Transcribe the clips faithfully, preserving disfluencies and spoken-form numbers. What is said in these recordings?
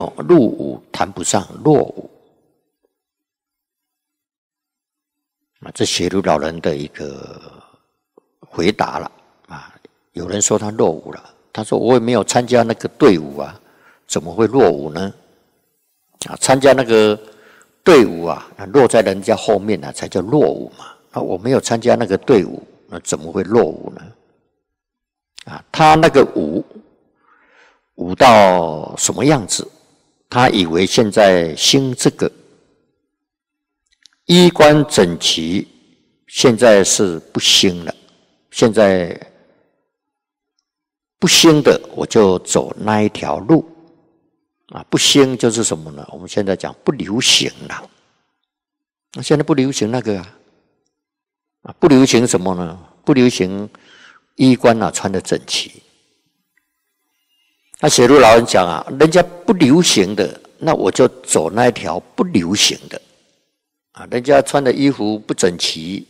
入伍谈不上落伍啊，这写入老人的一个回答了啊。有人说他落伍了，他说我也没有参加那个队伍啊，怎么会落伍呢？啊，参加那个队伍啊，落在人家后面啊，才叫落伍嘛。啊，我没有参加那个队伍，那怎么会落伍呢？啊，他那个伍伍到什么样子？他以为现在兴这个衣冠整齐，现在是不兴了。现在不兴的，我就走那一条路啊。不兴就是什么呢？我们现在讲不流行了。那现在不流行那个啊，啊，不流行什么呢？不流行衣冠啊穿得整齐。那写入老人讲啊，人家不流行的，那我就走那一条不流行的啊。人家穿的衣服不整齐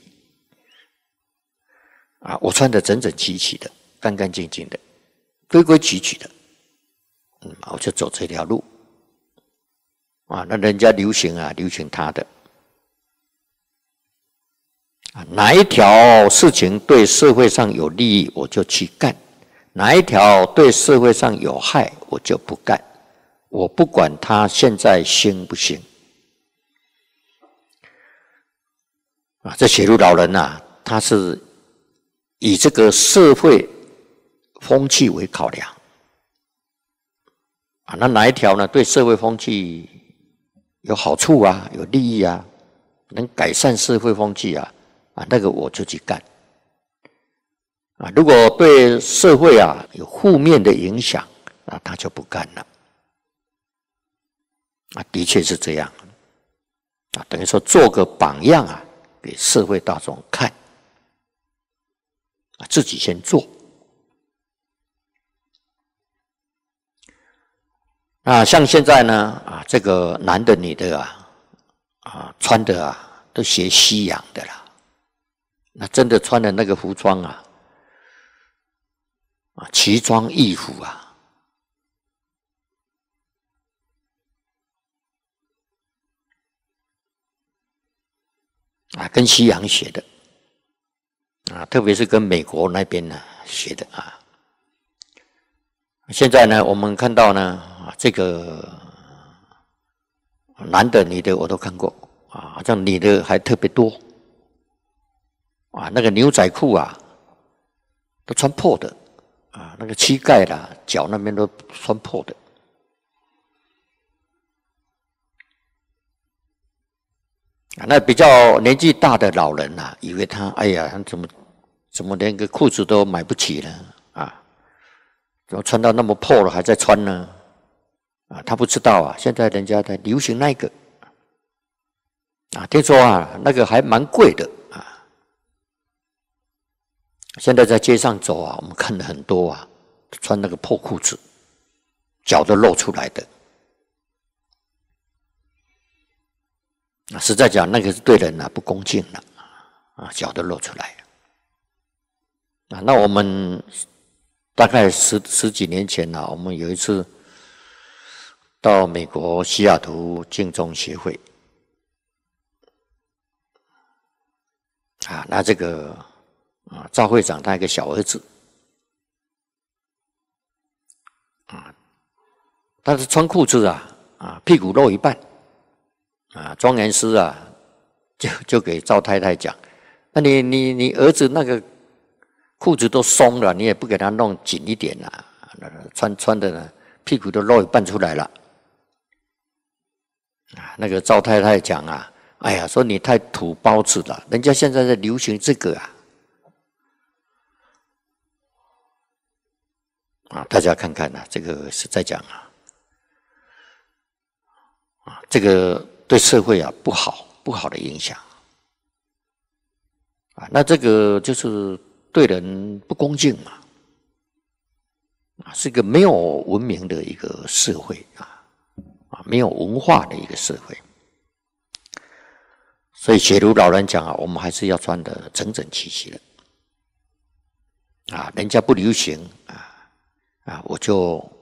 啊，我穿的整整齐齐的，干干净净的，规规矩矩的，嗯，我就走这条路啊。那人家流行啊，流行他的啊，哪一条事情对社会上有利益，我就去干。哪一条对社会上有害，我就不干。我不管他现在兴不兴啊。这写入老人啊，他是以这个社会风气为考量啊。那哪一条呢？对社会风气有好处啊，有利益啊，能改善社会风气啊，啊，那个我就去干。啊，如果对社会啊有负面的影响啊，他就不干了。啊，的确是这样。啊，等于说做个榜样啊，给社会大众看。啊，自己先做。啊，像现在呢，啊，这个男的女的啊，啊，穿的啊都学西洋的啦。那真的穿的那个服装啊。啊，奇装异服啊，啊，跟西洋学的，啊，特别是跟美国那边呢学的啊。现在呢，我们看到呢，啊，这个男的、女的我都看过啊，好像女的还特别多，啊，那个牛仔裤啊，都穿破的。啊，那个膝盖啦、脚那边都穿破的。啊，那比较年纪大的老人啊，以为他哎呀，他怎么怎么连个裤子都买不起呢？啊，怎么穿到那么破了还在穿呢？啊，他不知道啊，现在人家在流行那个。啊，听说啊，那个还蛮贵的啊。现在在街上走啊，我们看了很多啊，穿那个破裤子，脚都露出来的。啊，实在讲，那个是对人啊不恭敬了啊，脚都露出来啊。那我们大概十十几年前啊，我们有一次到美国西雅图敬重协会啊，那这个。啊，赵会长他一个小儿子，啊，他是穿裤子啊，啊，屁股露一半，啊，庄严师啊，就就给赵太太讲，那你你你儿子那个裤子都松了，你也不给他弄紧一点啊，穿穿的呢，屁股都露一半出来了，啊，那个赵太太讲啊，哎呀，说你太土包子了，人家现在在流行这个啊。啊，大家看看啊，这个是在讲啊，啊，这个对社会啊不好，不好的影响，啊，那这个就是对人不恭敬嘛，啊，是一个没有文明的一个社会啊，啊，没有文化的一个社会，所以写如老人讲啊，我们还是要穿得整整齐齐的，啊，人家不流行啊。啊，我就